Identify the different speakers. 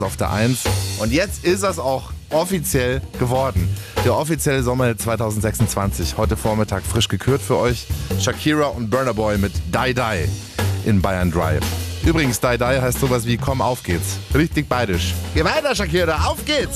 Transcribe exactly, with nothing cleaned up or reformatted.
Speaker 1: auf der eins. Und jetzt ist das auch offiziell geworden. Der offizielle Sommerhit zwanzig sechsundzwanzig. Heute Vormittag frisch gekürt für euch. Shakira und Burna Boy mit Die Die in Bayern drei. Übrigens, Die Die heißt sowas wie Komm, auf geht's. Richtig bayerisch. Geh weiter, Shakira, auf geht's!